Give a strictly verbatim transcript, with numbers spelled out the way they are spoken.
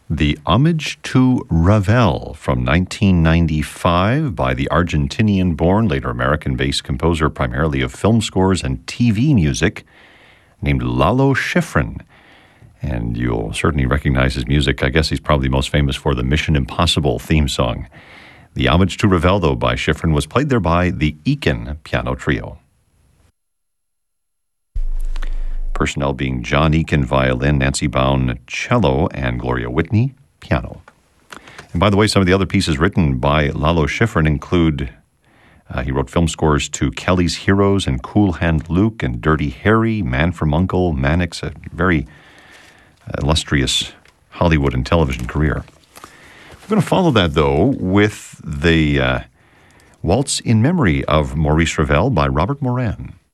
The Homage to Ravel from nineteen ninety-five by the Argentinian-born, later American-based composer primarily of film scores and T V music named Lalo Schifrin. And you'll certainly recognize his music. I guess he's probably most famous for the Mission Impossible theme song. The Homage to Ravel, though, by Schifrin was played there by the Eakin Piano Trio. Personnel being John Eakin, violin, Nancy Bown, cello, and Gloria Whitney, piano. And by the way, some of the other pieces written by Lalo Schifrin include, uh, he wrote film scores to Kelly's Heroes and Cool Hand Luke and Dirty Harry, Man from U N C L E, Mannix, a very illustrious Hollywood and television career. We're going to follow that, though, with the uh, Waltz in Memory of Maurice Ravel by Robert Moran.